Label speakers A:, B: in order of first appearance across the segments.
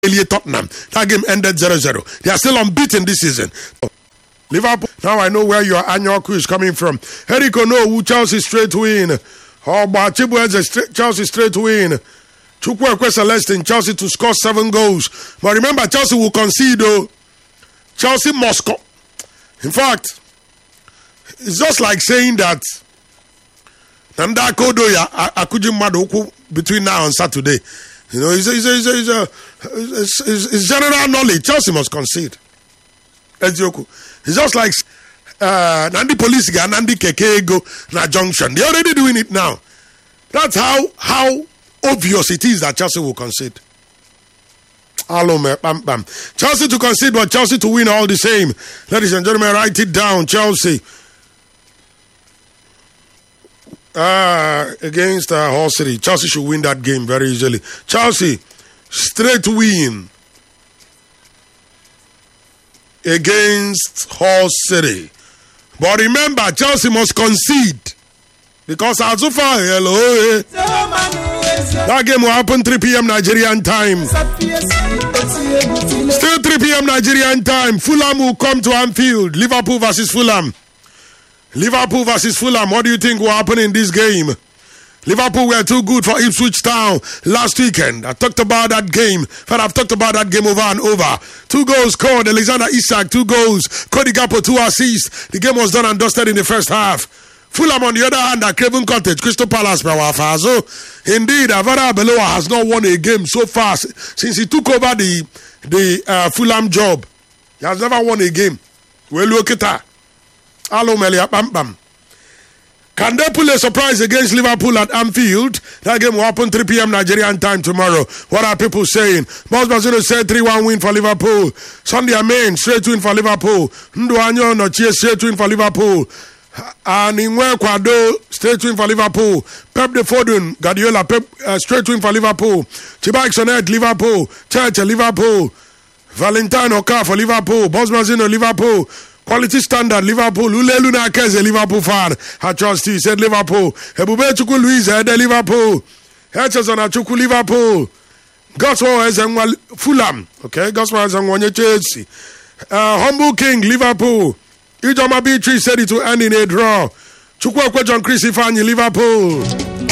A: Tottenham. That game ended 0-0. They are still unbeaten this season. Liverpool. Now I know where your annual is coming from. Eric Ono, Chelsea straight win. Chelsea straight win. Chukwuekwe Celestine, Chelsea to score 7 goals. But remember, Chelsea will concede though. Chelsea must score. In fact, it's just like saying that Nanda Kodoya Akuji Madoku between now and Saturday. You know, it's general knowledge. Chelsea must concede. It's just like Nandi Police and Nandi Kekego na junction. They're already doing it now. That's how obvious it is that Chelsea will concede. Chelsea to concede, but Chelsea to win all the same. Ladies and gentlemen, write it down. Chelsea against Hull City. Chelsea should win that game very easily. Chelsea straight win against Hull City. But remember, Chelsea must concede. Because as so far, that game will happen 3 p.m. Nigerian time. Still 3 p.m. Nigerian time. Fulham will come to Anfield. Liverpool versus Fulham. Liverpool versus Fulham. What do you think will happen in this game? Liverpool were too good for Ipswich Town last weekend. I talked about that game. But I've talked about that game over and over. 2 goals scored. Alexander Isak, 2 goals. Cody Gakpo, 2 assists. The game was done and dusted in the first half. Fulham, on the other hand, at Craven Cottage, Crystal Palace, Brawafazo. Indeed, Avara Beloa has not won a game so far since he took over the Fulham job. He has never won a game. Well, look at that. Hello, Melia Bam Bam. Can they pull a surprise against Liverpool at Anfield? That game will happen 3 p.m. Nigerian time tomorrow. What are people saying? Boss Bazino said 3-1 win for Liverpool. Sunday Amen, straight win for Liverpool. Nduanyo Nochie, straight win for Liverpool. And in Kwado, straight win for Liverpool. Pep de Foden, Guardiola, straight win for Liverpool. Chibak Sonet, Liverpool. Church, Liverpool. Valentine Oka for Liverpool. Boss Bazino, Liverpool. Quality standard, Liverpool. Ule Luna Kez, a Liverpool fan. I trust you, said Liverpool. Ebube Chuku Luis, Liverpool. Hechazona Chuku, Liverpool. Goswell has Fulham. Okay, Goswell has Chelsea. Humble King, Liverpool. Ijoma B3 said it will end in a draw. Chukwuekwe John Chris Ifeanyi, Liverpool.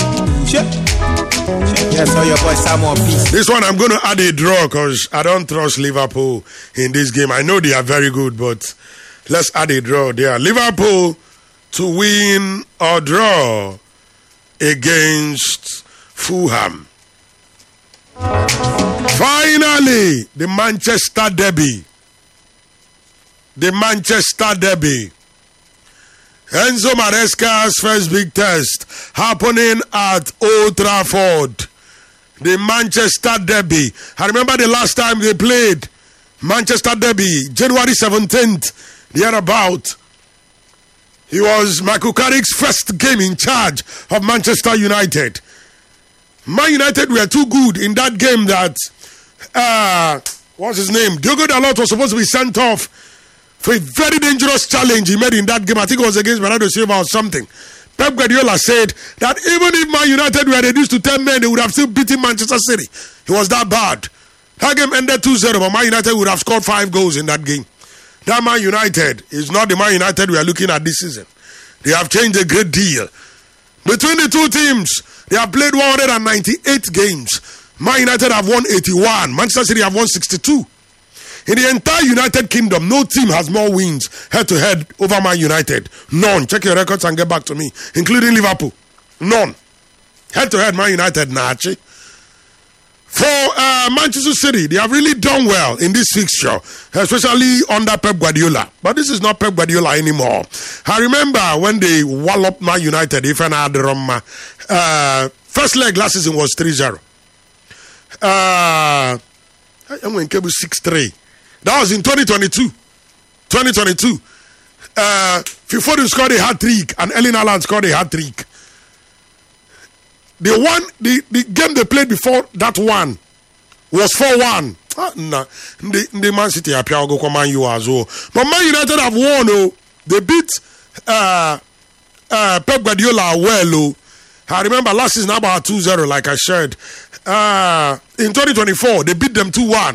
B: Yes, so your boy Samuel Peace.
A: This one I'm going to add a draw because I don't trust Liverpool in this game. I know they are very good, but let's add a draw there. Liverpool to win or draw against Fulham. Finally, the Manchester Derby. The Manchester Derby. Enzo Maresca's first big test happening at Old Trafford. The Manchester Derby. I remember the last time they played Manchester Derby, January 17th, thereabout. It was Michael Carrick's first game in charge of Manchester United. Man United were too good in that game that, what's his name? Diogo Dalot was supposed to be sent off for a very dangerous challenge he made in that game. I think it was against Bernardo Silva or something. Pep Guardiola said that even if Man United were reduced to 10 men, they would have still beaten Manchester City. It was that bad. That game ended 2-0, but Man United would have scored 5 goals in that game. That Man United is not the Man United we are looking at this season. They have changed a great deal. Between the two teams, they have played 198 games. Man United have won 81. Manchester City have won 62. In the entire United Kingdom, no team has more wins head-to-head over Man United. None. Check your records and get back to me, including Liverpool. None. Head-to-head Man United, Nachi. For Manchester City, they have really done well in this fixture, especially under Pep Guardiola. But this is not Pep Guardiola anymore. I remember when they walloped Man United, if I had Roma. First leg last season was 3-0. I'm going to 6-3. That was in 2022. 2022. Foden scored a hat-trick and Erling Haaland scored a hat-trick. The game they played before that one was 4-1. The Man City are go come Man U as well. But Man United have won. Oh, they beat Pep Guardiola well. Oh. I remember last season about 2-0, like I shared. In 2024, they beat them 2-1.